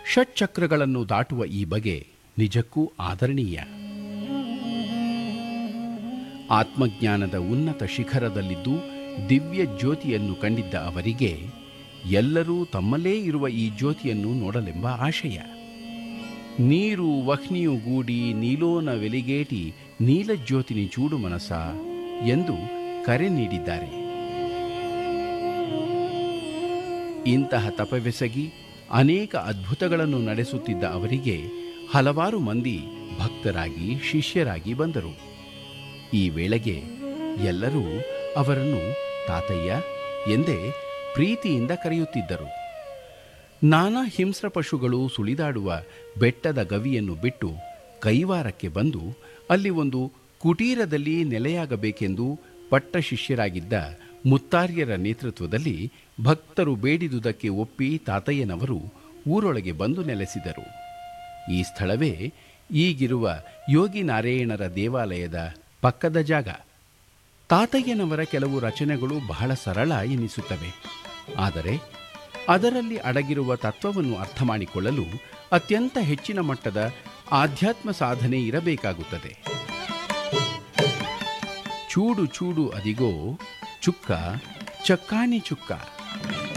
ಷಟ್ಚಕ್ರಗಳನ್ನು ದಾಟುವ ಈ ಬಗೆ ನಿಜಕ್ಕೂ ಆದರಣೀಯ. ಆತ್ಮಜ್ಞಾನದ ಉನ್ನತ ಶಿಖರದಲ್ಲಿದ್ದು ದಿವ್ಯ ಜ್ಯೋತಿಯನ್ನು ಕಂಡಿದ್ದ ಅವರಿಗೆ ಎಲ್ಲರೂ ತಮ್ಮಲ್ಲೇ ಇರುವ ಈ ಜ್ಯೋತಿಯನ್ನು ನೋಡಲೆಂಬ ಆಶಯ. ನೀರು ವಹ್ನಿಯು ಗೂಡಿ ನೀಲೋನ ವೆಲಿಗೇಟಿ ನೀಲಜ್ಯೋತಿನಿ ಚೂಡು ಮನಸ ಎಂದು ಕರೆ ನೀಡಿದ್ದಾರೆ. ಇಂತಹ ತಪವೆಸಗಿ ಅನೇಕ ಅದ್ಭುತಗಳನ್ನು ನಡೆಸುತ್ತಿದ್ದ ಅವರಿಗೆ ಹಲವಾರು ಮಂದಿ ಭಕ್ತರಾಗಿ ಶಿಷ್ಯರಾಗಿ ಬಂದರು. ಈ ವೇಳೆಗೆ ಎಲ್ಲರೂ ಅವರನ್ನು ತಾತಯ್ಯ ಎಂದೇ ಪ್ರೀತಿಯಿಂದ ಕರೆಯುತ್ತಿದ್ದರು. ನಾನಾ ಹಿಂಸ್ರ ಪಶುಗಳು ಸುಳಿದಾಡುವ ಬೆಟ್ಟದ ಗವಿಯನ್ನು ಬಿಟ್ಟು ಕೈವಾರಕ್ಕೆ ಬಂದು ಅಲ್ಲಿ ಒಂದು ಕುಟೀರದಲ್ಲಿ ನೆಲೆಯಾಗಬೇಕೆಂದು ಪಟ್ಟ ಶಿಷ್ಯರಾಗಿದ್ದ ಮುತ್ತಾರ್ಯರ ನೇತೃತ್ವದಲ್ಲಿ ಭಕ್ತರು ಬೇಡಿದುದಕ್ಕೆ ಒಪ್ಪಿ ತಾತಯ್ಯನವರು ಊರೊಳಗೆ ಬಂದು ನೆಲೆಸಿದರು. ಈ ಸ್ಥಳವೇ ಈಗಿರುವ ಯೋಗಿ ನಾರಾಯಣರ ದೇವಾಲಯದ ಪಕ್ಕದ ಜಾಗ. ತಾತಯ್ಯನವರ ಕೆಲವು ರಚನೆಗಳು ಬಹಳ ಸರಳ ಎನಿಸುತ್ತವೆ. ಆದರೆ ಅದರಲ್ಲಿ ಅಡಗಿರುವ ತತ್ವವನ್ನು ಅರ್ಥ ಮಾಡಿಕೊಳ್ಳಲು ಅತ್ಯಂತ ಹೆಚ್ಚಿನ ಮಟ್ಟದ ಆಧ್ಯಾತ್ಮ ಸಾಧನೆ ಇರಬೇಕಾಗುತ್ತದೆ. ಚೂಡು ಚೂಡು ಅದಿಗೋ ಚುಕ್ಕ ಚಕ್ಕಾನಿ ಚುಕ್ಕ